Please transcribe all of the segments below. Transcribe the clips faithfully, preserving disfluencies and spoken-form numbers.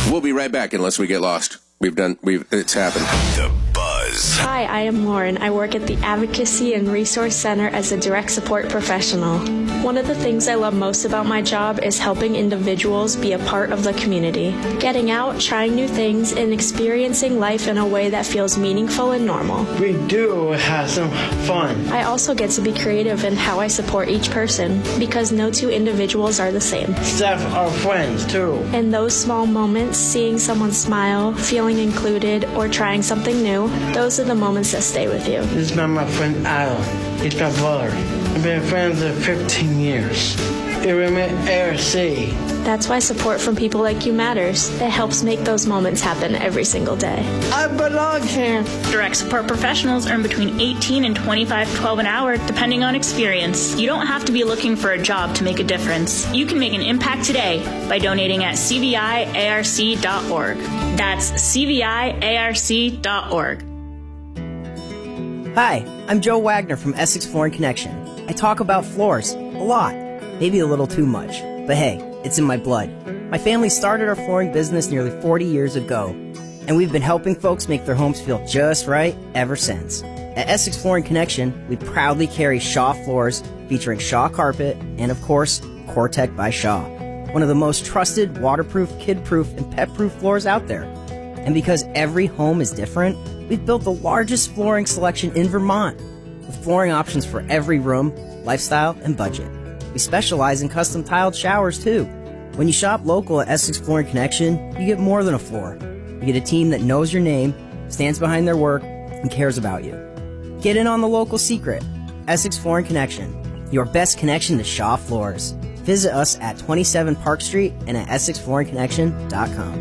We'll be right back unless we get lost. We've done, we've, it's happened. The Buzz. Hi, I am Lauren. I work at the Advocacy and Resource Center as a direct support professional. One of the things I love most about my job is helping individuals be a part of the community. Getting out, trying new things, and experiencing life in a way that feels meaningful and normal. We do have some fun. I also get to be creative in how I support each person, because no two individuals are the same. Staff are friends, too. In those small moments, seeing someone smile, feeling included, or trying something new, those are the moments that stay with you. This is my friend Alan. He's my brother. We've been friends for fifteen years. We're in A R C. That's why support from people like you matters. It helps make those moments happen every single day. I belong here. Direct support professionals earn between eighteen and twenty-five twelve an hour, depending on experience. You don't have to be looking for a job to make a difference. You can make an impact today by donating at c v i a r c dot org. That's c v i a r c dot org. Hi, I'm Joe Wagner from Essex Flooring Connection. I talk about floors a lot, maybe a little too much, but hey, it's in my blood. My family started our flooring business nearly forty years ago, and we've been helping folks make their homes feel just right ever since. At Essex Flooring Connection, we proudly carry Shaw floors featuring Shaw carpet and, of course, Core-Tec by Shaw, one of the most trusted, waterproof, kid-proof, and pet-proof floors out there. And because every home is different, we've built the largest flooring selection in Vermont, with flooring options for every room, lifestyle, and budget. We specialize in custom tiled showers, too. When you shop local at Essex Flooring Connection, you get more than a floor. You get a team that knows your name, stands behind their work, and cares about you. Get in on the local secret. Essex Flooring Connection, your best connection to Shaw floors. Visit us at twenty-seven Park Street and at essex flooring connection dot com.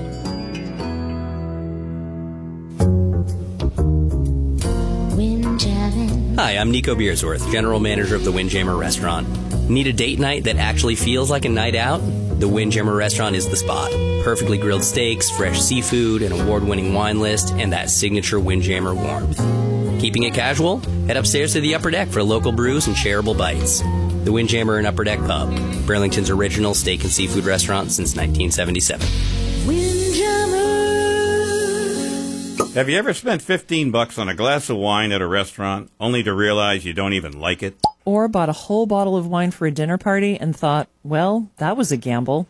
Hi, I'm Nico Beersworth, General Manager of the Windjammer Restaurant. Need a date night that actually feels like a night out? The Windjammer Restaurant is the spot. Perfectly grilled steaks, fresh seafood, an award-winning wine list, and that signature Windjammer warmth. Keeping it casual? Head upstairs to the upper deck for local brews and shareable bites. The Windjammer and Upper Deck Pub, Burlington's original steak and seafood restaurant since nineteen seventy-seven. Have you ever spent fifteen bucks on a glass of wine at a restaurant only to realize you don't even like it? Or bought a whole bottle of wine for a dinner party and thought, well, that was a gamble.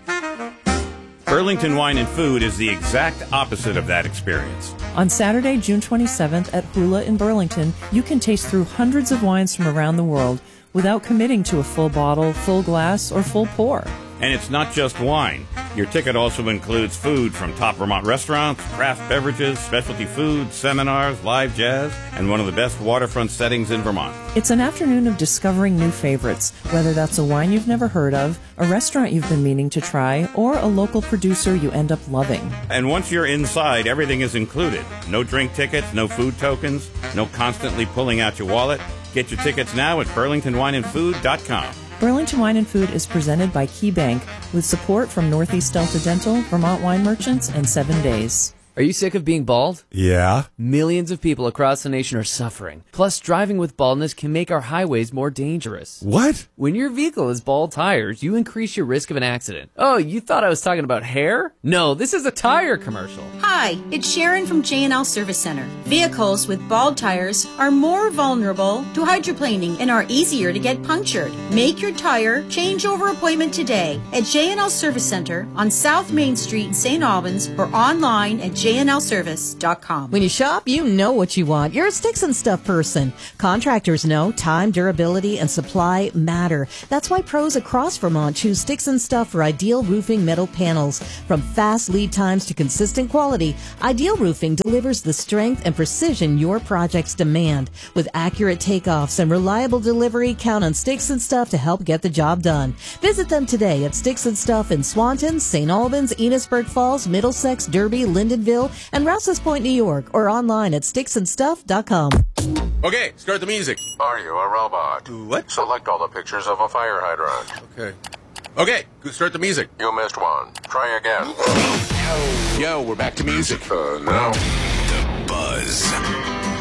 Burlington Wine and Food is the exact opposite of that experience. On Saturday, June twenty-seventh at Hula in Burlington, you can taste through hundreds of wines from around the world without committing to a full bottle, full glass, or full pour. And it's not just wine. Your ticket also includes food from top Vermont restaurants, craft beverages, specialty foods, seminars, live jazz, and one of the best waterfront settings in Vermont. It's an afternoon of discovering new favorites, whether that's a wine you've never heard of, a restaurant you've been meaning to try, or a local producer you end up loving. And once you're inside, everything is included. No drink tickets, no food tokens, no constantly pulling out your wallet. Get your tickets now at burlington wine and food dot com. Burlington Wine and Food is presented by Key Bank with support from Northeast Delta Dental, Vermont Wine Merchants, and Seven Days. Are you sick of being bald? Yeah. Millions of people across the nation are suffering. Plus, driving with baldness can make our highways more dangerous. What? When your vehicle has bald tires, you increase your risk of an accident. Oh, you thought I was talking about hair? No, this is a tire commercial. Hi, it's Sharon from J and L Service Center. Vehicles with bald tires are more vulnerable to hydroplaning and are easier to get punctured. Make your tire changeover appointment today at J and L Service Center on South Main Street in Saint Albans or online at j n l service dot com. When you shop, you know what you want. You're a Sticks and Stuff person. Contractors know time, durability, and supply matter. That's why pros across Vermont choose Sticks and Stuff for Ideal Roofing metal panels. From fast lead times to consistent quality, Ideal Roofing delivers the strength and precision your projects demand. With accurate takeoffs and reliable delivery, count on Sticks and Stuff to help get the job done. Visit them today at Sticks and Stuff in Swanton, Saint Albans, Enosburg Falls, Middlesex, Derby, Lindenville, and Rouse's Point, New York, or online at sticks and stuff dot com. Okay, start the music. Are you a robot? What? Select all the pictures of a fire hydrant. Okay. Okay, start the music. You missed one. Try again. Yo, we're back to music. Uh, now. The Buzz.